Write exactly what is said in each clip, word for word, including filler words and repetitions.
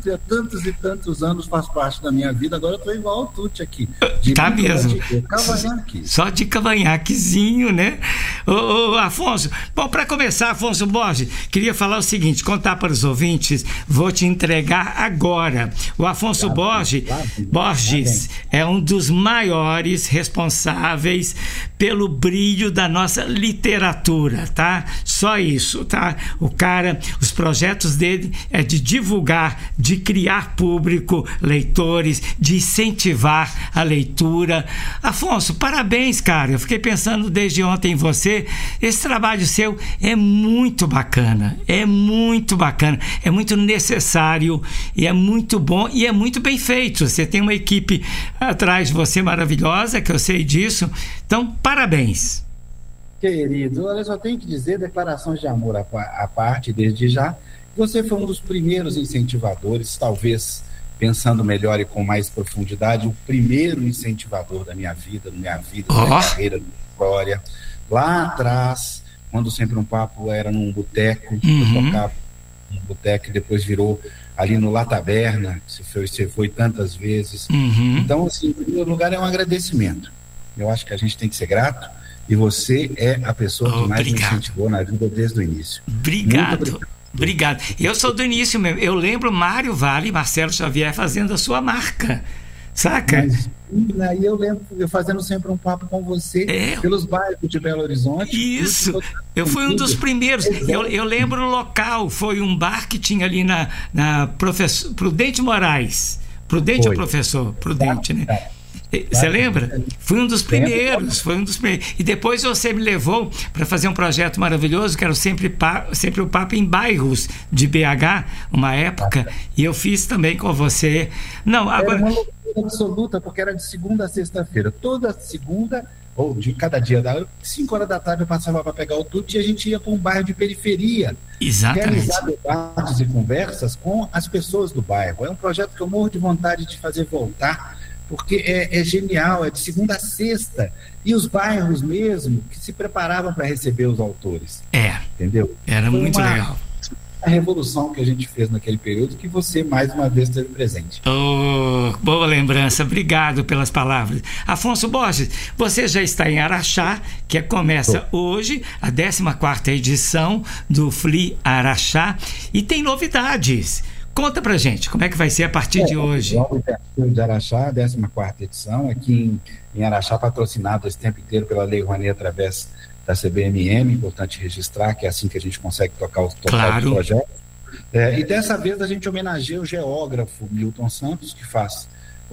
Tutti há tantos e tantos anos, faz parte da minha vida. Agora eu estou igual ao Tutti aqui. De tá mesmo. De cavanhaque. Só de cavanhaquezinho, né? Ô, ô, Afonso, bom, para começar, Afonso Borges, queria falar o seguinte, contar para os ouvintes, vou te entregar agora. O Afonso claro, Borges, claro, Borges claro. é um dos maiores responsáveis pelo brilho da nossa literatura, tá? Só isso, tá? O cara, os projetos dele é de divulgar, de criar público, leitores, de incentivar a leitura. Afonso, parabéns, cara. Eu fiquei pensando desde ontem em você. Esse trabalho seu é muito bacana, é muito bacana, é muito necessário e é muito bom e é muito bem feito. Você tem uma equipe atrás de você maravilhosa, que eu sei disso. Então, parabéns. Querido, olha, só tenho que dizer, declarações de amor à parte, desde já. Você foi um dos primeiros incentivadores, talvez, pensando melhor e com mais profundidade, o primeiro incentivador da minha vida, da minha vida, da minha oh. carreira, da minha história. Lá atrás, quando Sempre um Papo era num boteco, uhum. eu tocava num boteco e depois virou ali no La Taberna, você foi, você foi tantas vezes. Uhum. Então, assim, em primeiro lugar, é um agradecimento. Eu acho que a gente tem que ser grato e você é a pessoa oh, que mais obrigado. me incentivou na vida desde o início. Obrigado. Muito obrigado. Obrigado. Eu sou do início mesmo. Eu lembro Mário Vale e Marcelo Xavier fazendo a sua marca. Saca? Mas, aí eu lembro, eu fazendo Sempre um Papo com você, é. pelos bairros de Belo Horizonte. Isso, eu fui um dos primeiros. Eu, eu lembro o local, foi um bar que tinha ali na, na professor, Prudente Moraes. Prudente ou professor? Prudente, né? Você lembra? Fui um dos primeiros, foi um dos primeiros. E depois você me levou para fazer um projeto maravilhoso, que era o sempre, sempre o Papo em bairros de B H, uma época, e eu fiz também com você. Não, agora... Era uma loucura absoluta, porque era de segunda a sexta-feira. Toda segunda, ou de cada dia, da cinco horas da tarde eu passava para pegar o Tutti e a gente ia para um bairro de periferia. Exatamente. Realizar debates e conversas com as pessoas do bairro. É um projeto que eu morro de vontade de fazer voltar, porque é, é genial, é de segunda a sexta, e os bairros mesmo que se preparavam para receber os autores. É, entendeu? Era Foi muito uma, legal. A revolução que a gente fez naquele período, que você mais uma vez esteve presente. Oh, boa lembrança, obrigado pelas palavras. Afonso Borges, você já está em Araxá, que começa oh. hoje a décima quarta edição do F L I Araxá, e tem novidades. Conta pra gente, como é que vai ser a partir é, de hoje? O de Araxá, décima quarta edição, aqui em, em Araxá, patrocinado esse tempo inteiro pela Lei Rouanet através da C B M M, importante registrar, que é assim que a gente consegue tocar o total claro. do projeto. É, e dessa vez a gente homenageia o geógrafo Milton Santos, que faz,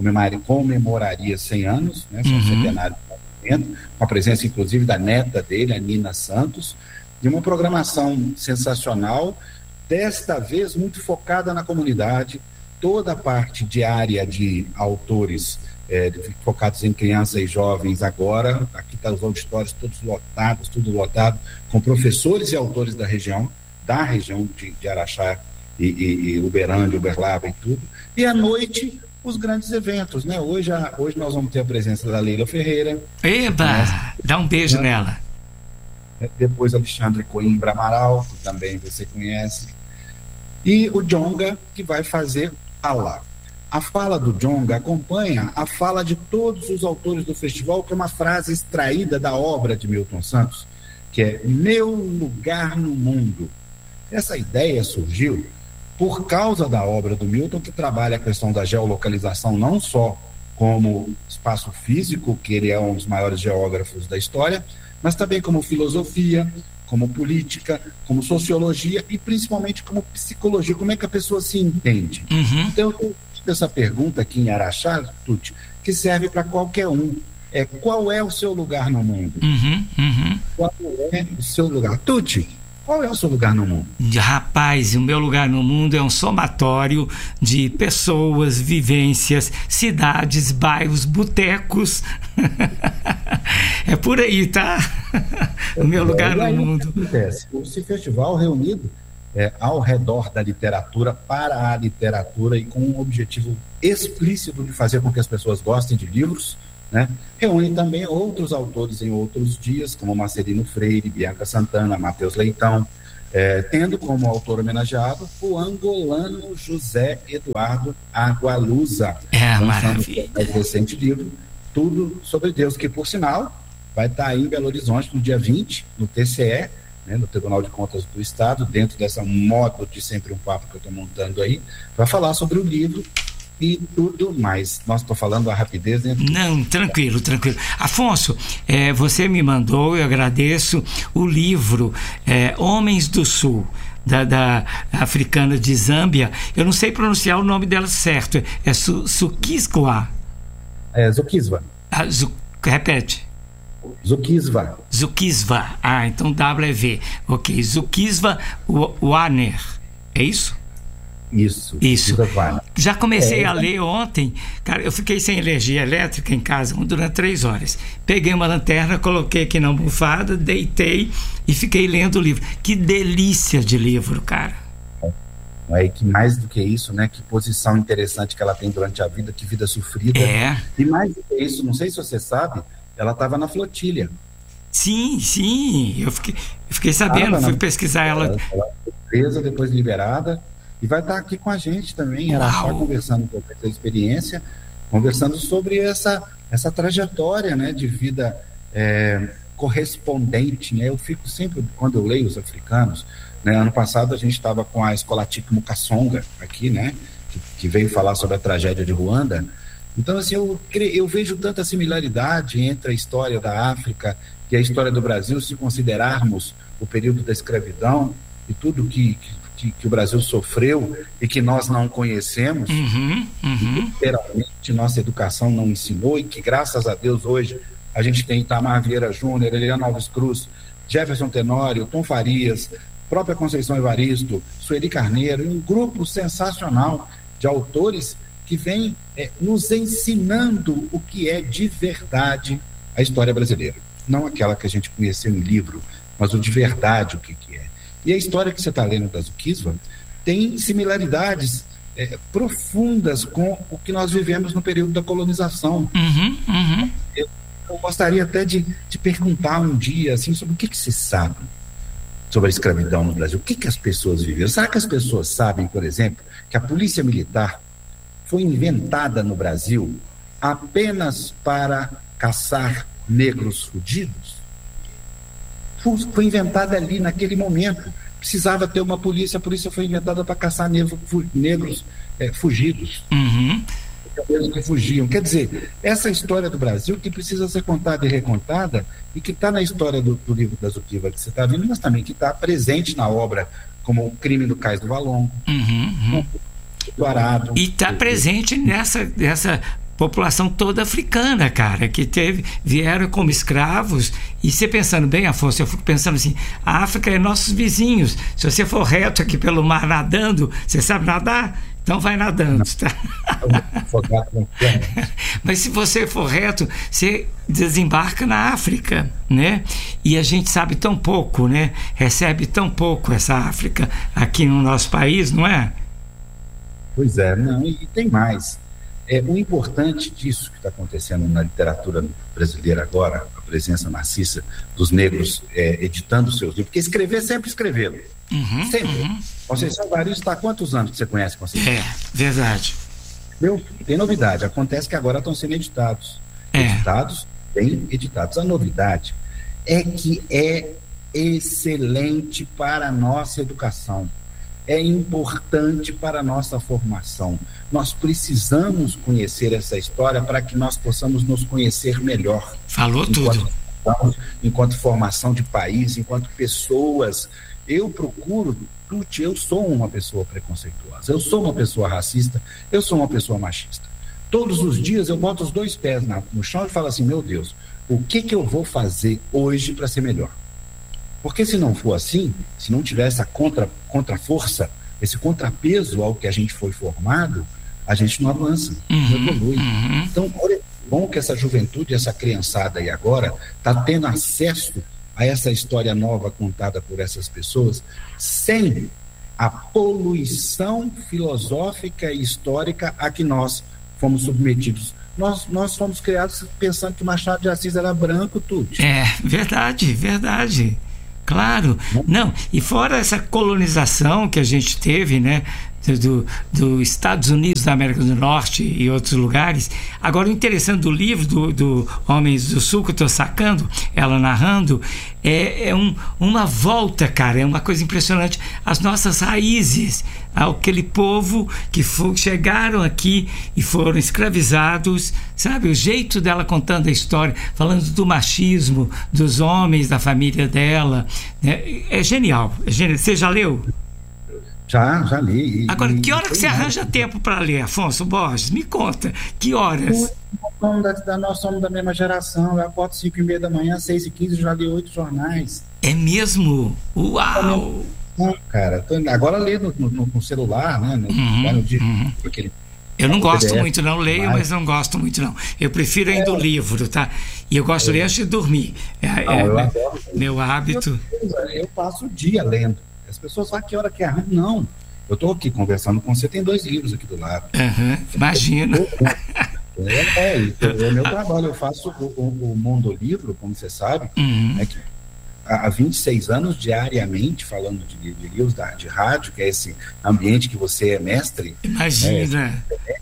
comemoraria cem anos, né, uhum. centenário do movimento, com a presença inclusive da neta dele, a Nina Santos, de uma programação sensacional, desta vez muito focada na comunidade, toda a parte diária de autores é, focados em crianças e jovens agora, aqui estão os auditórios todos lotados, tudo lotado, com professores e autores da região, da região de, de Araxá e, e, e Uberlândia, Uberlândia e tudo, e à noite os grandes eventos, né? Hoje, a, hoje nós vamos ter a presença da Leila Ferreira. Eba! Dá um beijo né? nela. Depois Alexandre Coimbra Amaral, que também você conhece, e o Djonga, que vai fazer fala. A fala do Djonga acompanha a fala de todos os autores do festival, que é uma frase extraída da obra de Milton Santos, que é meu lugar no mundo. Essa ideia surgiu por causa da obra do Milton, que trabalha a questão da geolocalização não só como espaço físico, que ele é um dos maiores geógrafos da história, mas também como filosofia, como política, como sociologia e principalmente como psicologia, como é que a pessoa se entende. Uhum. Então eu tenho essa pergunta aqui em Araxá, Tutti, que serve para qualquer um. É, qual é o seu lugar no mundo? Uhum, uhum. Qual é o seu lugar? Tutti, qual é o seu lugar no mundo? Rapaz, o meu lugar no mundo é um somatório de pessoas, vivências, cidades, bairros, botecos. É por aí, tá? O meu lugar é, no mundo. Acontece? Esse festival reunido é, ao redor da literatura, para a literatura e com um objetivo explícito de fazer com que as pessoas gostem de livros, né? Reúne também outros autores em outros dias, como Marcelino Freire, Bianca Santana, Matheus Leitão, é, tendo como autor homenageado o angolano José Eduardo Agualusa, é, lançando o mais recente livro, Tudo sobre Deus, que, por sinal, vai estar aí em Belo Horizonte no dia vinte, no T C E, né, no Tribunal de Contas do Estado, dentro dessa modo de Sempre um Papo que eu estou montando aí, para falar sobre o livro e tudo mais. Nossa, estou falando a rapidez, né? Não, tranquilo, tranquilo. Afonso, é, você me mandou, eu agradeço, o livro é, Homens do Sul, da, da africana de Zâmbia. Eu não sei pronunciar o nome dela certo. É Su, Sukiswa? É Zukiswa. Ah, Zu, repete. Zukiswa. Zukiswa. Ah, então W V. Ok. Zukiswa Warner. É isso? Isso. Isso. Já comecei é, a ler ontem. Cara, eu fiquei sem energia elétrica em casa durante três horas. Peguei uma lanterna, coloquei aqui na almofada, deitei e fiquei lendo o livro. Que delícia de livro, cara. É, que mais do que isso, né? Que posição interessante que ela tem durante a vida, que vida sofrida. É. E mais do que isso, não sei se você sabe, ela estava na flotilha. Sim, sim. Eu fiquei, eu fiquei sabendo, ah, fui na... pesquisar ela. Ela foi presa, depois liberada. E vai estar aqui com a gente também, ela está conversando sobre essa experiência, conversando sobre essa, essa trajetória, né, de vida é, correspondente. Né? Eu fico sempre, quando eu leio os africanos, né, ano passado a gente estava com a Scholastic Mukasonga aqui, né, que, que veio falar sobre a tragédia de Ruanda. Então, assim, eu, eu vejo tanta similaridade entre a história da África e a história do Brasil, se considerarmos o período da escravidão e tudo que... que Que, que o Brasil sofreu e que nós não conhecemos, uhum, uhum. literalmente nossa educação não ensinou, e que graças a Deus hoje a gente tem Itamar Vieira Júnior, Eliana Alves Cruz, Jefferson Tenório, Tom Farias, própria Conceição Evaristo, Sueli Carneiro, e um grupo sensacional de autores que vem é, nos ensinando o que é de verdade a história brasileira. Não aquela que a gente conheceu em livro, mas o de verdade o que, que é. E a história que você está lendo da Zukiswa tem similaridades é, profundas com o que nós vivemos no período da colonização. Uhum, uhum. Eu, eu gostaria até de, de perguntar um dia assim, sobre o que, que se sabe sobre a escravidão no Brasil. O que, que as pessoas viveram? Será que as pessoas sabem, por exemplo, que a polícia militar foi inventada no Brasil apenas para caçar negros fugidos? Foi inventada ali naquele momento. Precisava ter uma polícia, a polícia foi inventada para caçar negros, negros é, fugidos. Uhum. Negros que fugiam. Quer dizer, essa história do Brasil que precisa ser contada e recontada, e que está na história do, do livro da Zukiswa que você está vendo, mas também que está presente na obra, como O Crime do Cais do Valongo, uhum, uhum. do Arado. E está presente nessa... nessa... população toda africana, cara, que teve, vieram como escravos. E você pensando bem, Afonso, eu fico pensando assim, a África é nossos vizinhos. Se você for reto aqui pelo mar nadando, você sabe nadar? Então vai nadando, tá? Mas se você for reto, você desembarca na África, né? E a gente sabe tão pouco, né? Recebe tão pouco essa África aqui no nosso país, não é? Pois é, não, e tem mais. É, o importante disso que está acontecendo na literatura brasileira agora, a presença maciça dos negros é, editando seus livros, porque escrever sempre escreveram. Uhum, sempre. Uhum. Conceição Evaristo está há quantos anos que você conhece, Conceição? É, verdade. Meu, tem novidade, acontece que agora estão sendo editados. É. Editados, bem editados. A novidade é que é excelente para a nossa educação. É importante para a nossa formação. Nós precisamos conhecer essa história para que nós possamos nos conhecer melhor. Falou enquanto, tudo. Enquanto formação de país, enquanto pessoas. Eu procuro, Tuti, eu sou uma pessoa preconceituosa, eu sou uma pessoa racista, eu sou uma pessoa machista. Todos os dias eu boto os dois pés na, no chão e falo assim, meu Deus, o que, que eu vou fazer hoje para ser melhor? Porque se não for assim, se não tiver essa contra, contra-força, esse contrapeso ao que a gente foi formado, a gente não avança, uhum, não evolui. Uhum. Então, olha, bom que essa juventude, essa criançada aí agora, está tendo acesso a essa história nova contada por essas pessoas, sem a poluição filosófica e histórica a que nós fomos submetidos. Nós, nós fomos criados pensando que Machado de Assis era branco, tudo. É, verdade, verdade. Claro, não, e fora essa colonização que a gente teve, né, do, do Estados Unidos da América do Norte e outros lugares. Agora, o interessante do livro do, do Homens do Sul, que eu estou sacando, ela narrando, é, é um, uma volta, cara, é uma coisa impressionante, as nossas raízes, aquele povo que for, chegaram aqui e foram escravizados, sabe, o jeito dela contando a história, falando do machismo, dos homens, da família dela, né? É genial, é genial. Você já leu? Já, já li. E, Agora, que hora e, que você arranja e, tempo para ler, Afonso Borges? Me conta, que horas? Nós, da, da, nós somos da mesma geração, eu acordo cinco e meia da manhã, seis e quinze, já li oito jornais. É mesmo? Uau! Não, cara, tô, agora lê no, no, no celular, né? No, uhum, no dia, uhum. aquele, eu não gosto P D F, muito, não leio, mas não gosto muito, não. Eu prefiro ainda o livro, tá? E eu gosto de ler antes de dormir. É, não, é eu meu, adoro. meu hábito. Eu, eu passo o dia lendo. As pessoas falam que hora que é. Não. Eu estou aqui conversando com você, tem dois livros aqui do lado. Uhum, imagina. É, é, é meu trabalho. Eu faço o, o, o Mundo Livro, como você sabe, uhum. né, que há vinte e seis anos, diariamente, falando de, de livros da, de rádio, que é esse ambiente que você é mestre. Imagina. É,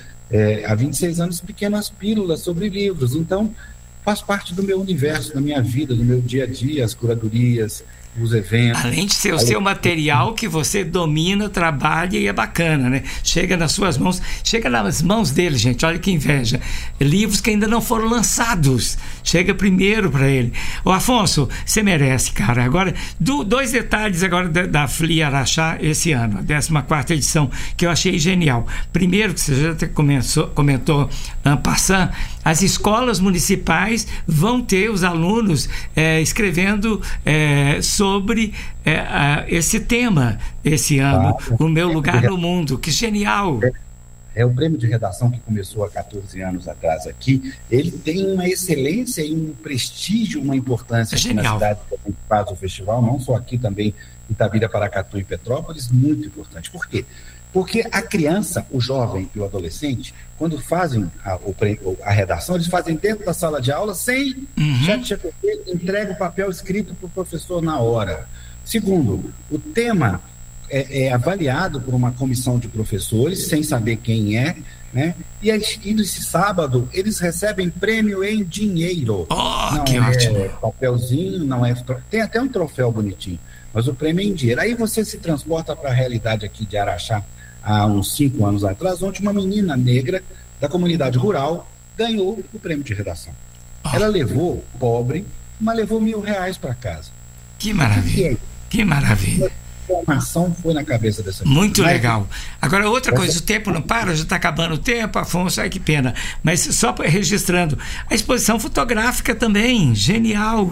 é, há vinte e seis anos, pequenas pílulas sobre livros. Então, faz parte do meu universo, da minha vida, do meu dia a dia, as curadorias, os eventos. Além de ser o seu material que você domina, trabalha e é bacana, né? Chega nas suas mãos, chega nas mãos dele, gente, olha que inveja. Livros que ainda não foram lançados. Chega primeiro para ele. Ô Afonso, você merece, cara. Agora, do, dois detalhes agora da, da Flia Araxá esse ano, a décima quarta edição, que eu achei genial. Primeiro, que você já até comentou, comentou en passant, as escolas municipais vão ter os alunos é, escrevendo é, sobre é, a, esse tema esse ano, ah, o meu lugar no mundo. Que genial! É, é o prêmio de redação que começou há quatorze anos atrás aqui. Ele tem uma excelência e um prestígio, uma importância é aqui na cidade que a gente faz o festival, não só aqui, também em Itabira, Paracatu e Petrópolis, muito importante. Por quê? Porque a criança, o jovem e o adolescente, quando fazem a, a redação, eles fazem dentro da sala de aula, sem uhum. chat G P T, entrega o papel escrito para o professor na hora. Segundo, o tema é, é avaliado por uma comissão de professores, sem saber quem é, né? E, e nesse sábado, eles recebem prêmio em dinheiro. Oh, não que é ótimo. papelzinho, não é... Tem até um troféu bonitinho, mas o prêmio é em dinheiro. Aí você se transporta para a realidade aqui de Araxá, há uns cinco anos atrás, onde uma menina negra da comunidade rural ganhou o prêmio de redação. Oh. Ela levou, pobre, mas levou mil reais para casa. Que maravilha, que, que maravilha. A informação foi na cabeça dessa pessoa. Muito mas, legal. Agora, outra coisa, essa... o tempo não para, já está acabando o tempo, Afonso, ai que pena. Mas só registrando, a exposição fotográfica também, genial.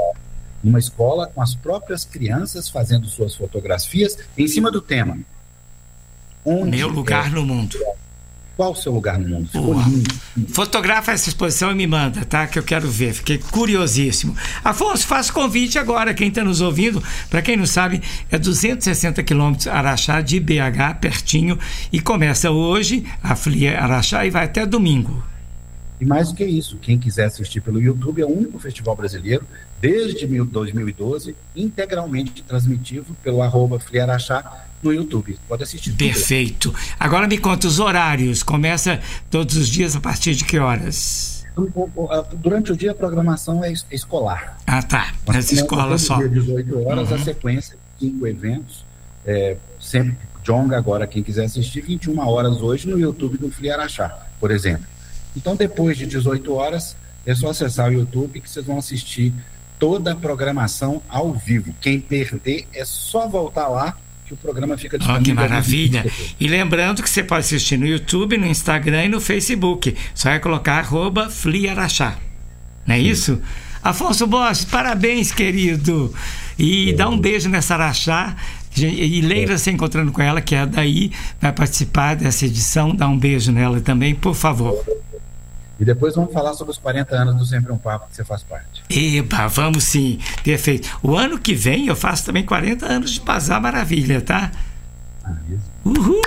Uma escola com as próprias crianças fazendo suas fotografias em cima do tema. Onde meu lugar é, no mundo. Qual o seu lugar no mundo? Ficou lindo. Fotografa essa exposição e me manda, tá? Que eu quero ver. Fiquei curiosíssimo. Afonso, faço convite agora. Quem está nos ouvindo, para quem não sabe, é duzentos e sessenta quilômetros Araxá de B H, pertinho. E começa hoje a Flia Araxá e vai até domingo. E mais do que isso, quem quiser assistir pelo YouTube, é o único festival brasileiro, desde dois mil e doze, integralmente transmitido pelo arroba Flia Araxá no YouTube. Pode assistir. Perfeito. Tudo. Agora me conta os horários. Começa todos os dias a partir de que horas? Durante o dia a programação é escolar. Ah, tá. Nas escolas só. Dia dezoito horas, uhum. A sequência de cinco eventos. É, sempre Jonga, agora quem quiser assistir, vinte e uma horas hoje no YouTube do Flia Araxá, por exemplo. Então, depois de dezoito horas, é só acessar o YouTube que vocês vão assistir toda a programação ao vivo. Quem perder, é só voltar lá que o programa fica disponível. Oh, que maravilha! E lembrando que você pode assistir no YouTube, no Instagram e no Facebook. Só é colocar arroba Flia Araxá. Não é Sim. isso? Afonso Borges, parabéns, querido! E é. dá um beijo nessa Araxá. E Leila é. se encontrando com ela, que é daí, vai participar dessa edição. Dá um beijo nela também, por favor. E depois vamos falar sobre os quarenta anos do Sempre um Papo, que você faz parte. Eba, vamos sim. Perfeito. O ano que vem eu faço também quarenta anos de Bazar Maravilha, tá? Ah, Uhul!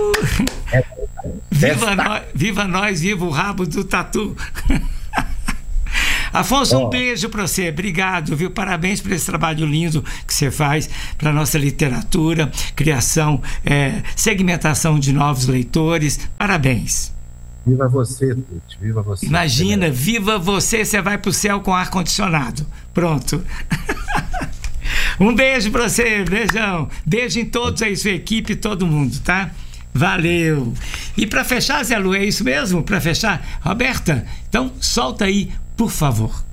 É, viva, nós, viva nós, viva o rabo do tatu! Afonso, oh. um beijo para você, obrigado, viu? Parabéns por esse trabalho lindo que você faz para nossa literatura, criação, é, segmentação de novos leitores, parabéns. Viva você, Tuti, viva você. Imagina, viva você, você vai pro céu com ar-condicionado. Pronto. Um beijo pra você, beijão. Beijo em todos aí, sua equipe, todo mundo, tá? Valeu. E pra fechar, Zé Lu, é isso mesmo? Pra fechar? Roberta, então solta aí, por favor.